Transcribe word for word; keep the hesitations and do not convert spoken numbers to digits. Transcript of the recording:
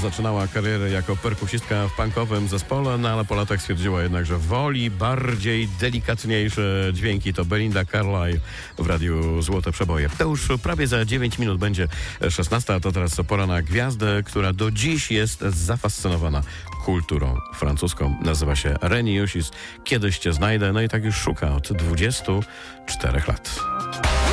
zaczynała karierę jako perkusistka w punkowym zespole, no ale po latach stwierdziła jednak, że woli bardziej delikatniejsze dźwięki. To Belinda Carlisle w Radiu Złote Przeboje. To już prawie za dziewięć minut będzie szesnasta, a to teraz pora na gwiazdę, która do dziś jest zafascynowana kulturą francuską. Nazywa się Reni Jusis. Kiedyś cię znajdę, no i tak już szuka od dwudziestu czterech lat.